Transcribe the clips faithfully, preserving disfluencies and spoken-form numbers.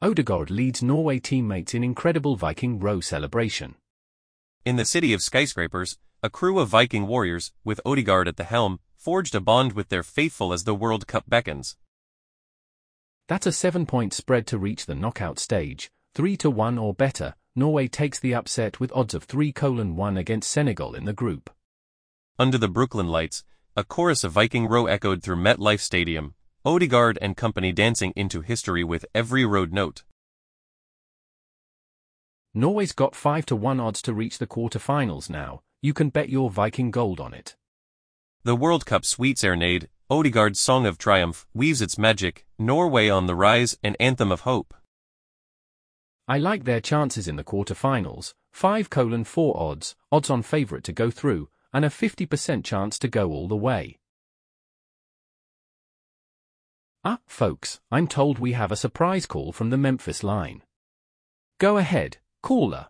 Odegaard leads Norway teammates in incredible Viking row celebration. In the city of skyscrapers, a crew of Viking warriors, with Odegaard at the helm, forged a bond with their faithful as the World Cup beckons. That's a seven-point spread to reach the knockout stage, three to one or better. Norway takes the upset with odds of three to one against Senegal in the group. Under the Brooklyn lights, a chorus of Viking row echoed through MetLife Stadium, Odegaard and company dancing into history with every road note. Norway's got five to one odds to reach the quarterfinals now. You can bet your Viking gold on it. The World Cup sweet serenade, Odegaard's Song of Triumph, weaves its magic, Norway on the rise, an anthem of hope. I like their chances in the quarterfinals, five to four odds, odds on favourite to go through, and a fifty percent chance to go all the way. Ah, folks, I'm told we have a surprise call from the Memphis line. Go ahead, caller.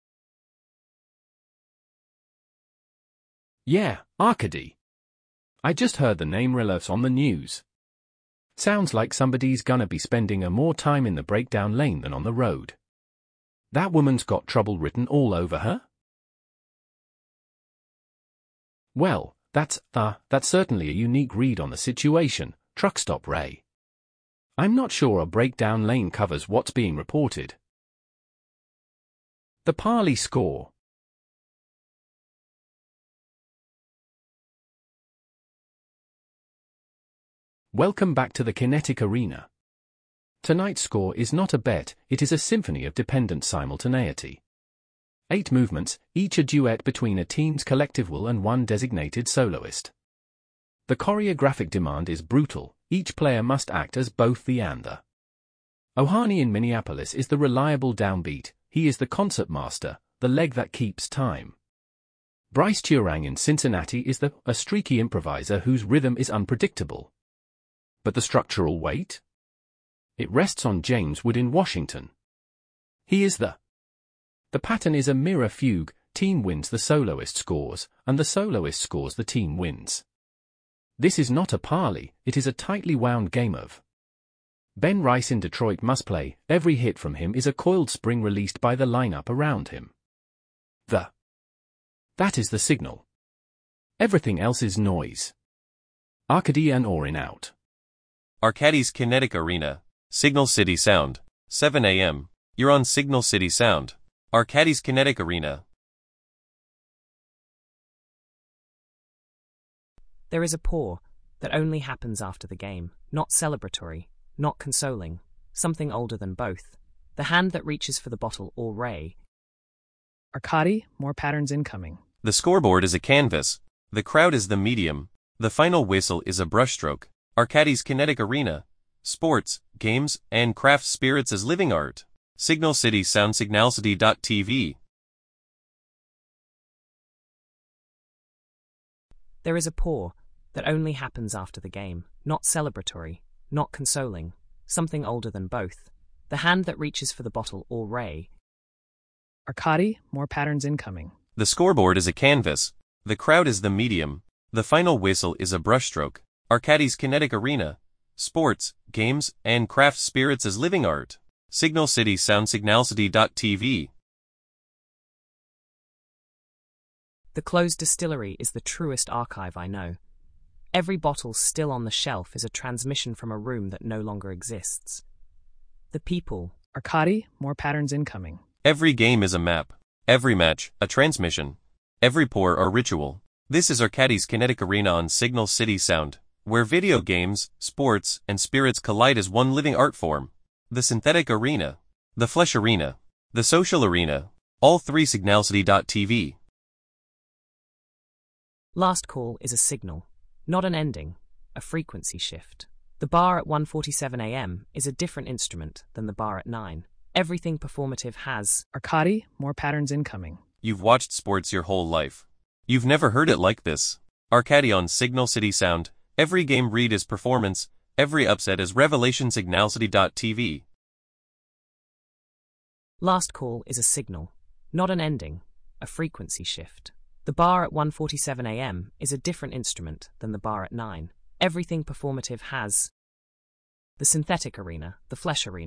Yeah, Arkady. I just heard the name Rilos on the news. Sounds like somebody's gonna be spending a more time in the breakdown lane than on the road. That woman's got trouble written all over her? Well, that's, uh, that's certainly a unique read on the situation, Truckstop Ray. I'm not sure a breakdown lane covers what's being reported. The Parley score. Welcome back to the Kinetic Arena. Tonight's score is not a bet, it is a symphony of dependent simultaneity. Eight movements, each a duet between a team's collective will and one designated soloist. The choreographic demand is brutal, each player must act as both the and the. Ohani in Minneapolis is the reliable downbeat, he is the concert master, the leg that keeps time. Bryce Turang in Cincinnati is the, a streaky improviser whose rhythm is unpredictable. But the structural weight? It rests on James Wood in Washington. He is the. The pattern is a mirror fugue, team wins the soloist scores, and the soloist scores the team wins. This is not a parley, it is a tightly wound game of. Ben Rice in Detroit must play, every hit from him is a coiled spring released by the lineup around him. The. That is the signal. Everything else is noise. Arkady and Orin out. Arkady's Kinetic Arena, Signal City Sound, seven a m You're on Signal City Sound. Arkady's Kinetic Arena. There is a pour that only happens after the game, not celebratory, not consoling, something older than both. The hand that reaches for the bottle or ray. Arkady, more patterns incoming. The scoreboard is a canvas. The crowd is the medium. The final whistle is a brushstroke. Arkady's Kinetic Arena. Sports, games, and craft spirits as living art. Signal City Sound Signalcity dot T V. There is a pour that only happens after the game, not celebratory, not consoling, something older than both. The hand that reaches for the bottle or ray. Arkady, more patterns incoming. The scoreboard is a canvas. The crowd is the medium. The final whistle is a brushstroke. Arkady's Kinetic Arena. Sports, games, and craft spirits as living art. Signal City Sound Signalcity dot T V. The closed distillery is the truest archive I know. Every bottle still on the shelf is a transmission from a room that no longer exists. The people. Arkady, more patterns incoming. Every game is a map. Every match, a transmission. Every pour, a ritual. This is Arkady's Kinetic Arena on Signal City Sound, where video games, sports, and spirits collide as one living art form. The synthetic arena, the flesh arena, the social arena, all three Signalcity dot T V. Last call is a signal, not an ending, a frequency shift. The bar at one forty-seven a m is a different instrument than the bar at nine. Everything performative has. Arkady, more patterns incoming. You've watched sports your whole life. You've never heard it like this. Arkady on Signal City Sound. Every game read is performance, every upset is revelation. Signalcity dot T V. Last call is a signal, not an ending, a frequency shift. The bar at one forty-seven a m is a different instrument than the bar at nine. Everything performative has. The synthetic arena, the flesh arena.